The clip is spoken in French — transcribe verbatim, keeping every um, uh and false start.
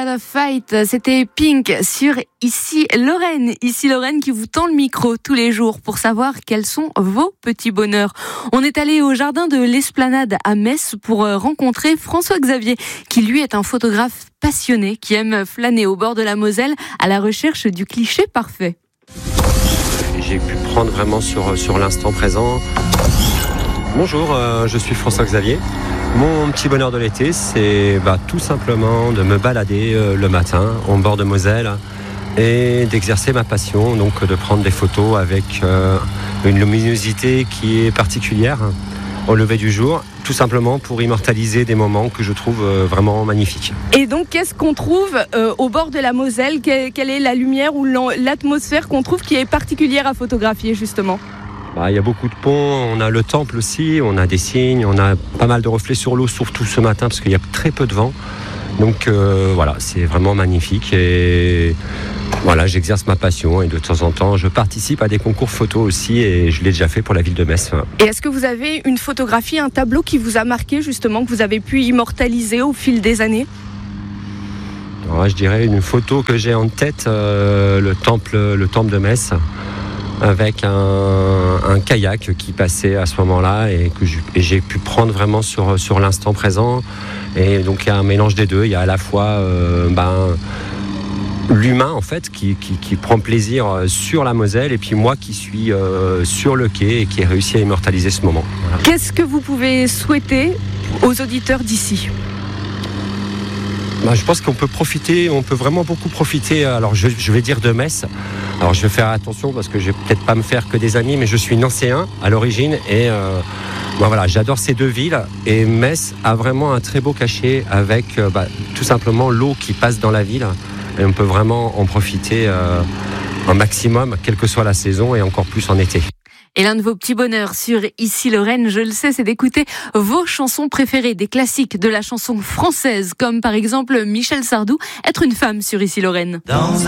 Gotta Fight, c'était Pink sur Ici Lorraine. Ici Lorraine qui vous tend le micro tous les jours pour savoir quels sont vos petits bonheurs. On est allé au jardin de l'Esplanade à Metz pour rencontrer François Xavier, qui lui est un photographe passionné qui aime flâner au bord de la Moselle à la recherche du cliché parfait. J'ai pu prendre vraiment sur, sur l'instant présent. Bonjour, euh, je suis François Xavier. Mon petit bonheur de l'été, c'est bah, tout simplement de me balader euh, le matin au bord de Moselle et d'exercer ma passion, donc de prendre des photos avec euh, une luminosité qui est particulière au lever du jour, tout simplement pour immortaliser des moments que je trouve euh, vraiment magnifiques. Et donc, qu'est-ce qu'on trouve euh, au bord de la Moselle ? Quelle, quelle est la lumière ou l'atmosphère qu'on trouve qui est particulière à photographier, justement ? Bah, il y a beaucoup de ponts, on a le temple aussi, on a des cygnes, on a pas mal de reflets sur l'eau, surtout ce matin, parce qu'il y a très peu de vent. Donc euh, voilà, c'est vraiment magnifique et voilà, j'exerce ma passion et de temps en temps, je participe à des concours photos aussi et je l'ai déjà fait pour la ville de Metz. Et est-ce que vous avez une photographie, un tableau qui vous a marqué justement, que vous avez pu immortaliser au fil des années ? Alors, je dirais une photo que j'ai en tête, euh, le temple, le temple de Metz, avec un, un kayak qui passait à ce moment-là et que je, et j'ai pu prendre vraiment sur, sur l'instant présent. Et donc il y a un mélange des deux. Il y a à la fois euh, ben, l'humain en fait qui, qui, qui prend plaisir sur la Moselle et puis moi qui suis euh, sur le quai et qui ai réussi à immortaliser ce moment. Voilà. Qu'est-ce que vous pouvez souhaiter aux auditeurs d'ici ? Ben, je pense qu'on peut profiter, on peut vraiment beaucoup profiter. Alors je, je vais dire de Metz. Alors je vais faire attention parce que je vais peut-être pas me faire que des amis, mais je suis nancéen à l'origine et euh, ben voilà, j'adore ces deux villes. Et Metz a vraiment un très beau cachet avec euh, bah, tout simplement l'eau qui passe dans la ville. Et on peut vraiment en profiter euh, un maximum, quelle que soit la saison et encore plus en été. Et l'un de vos petits bonheurs sur Ici Lorraine, je le sais, c'est d'écouter vos chansons préférées, des classiques de la chanson française, comme par exemple Michel Sardou, Être une femme sur Ici Lorraine. Dans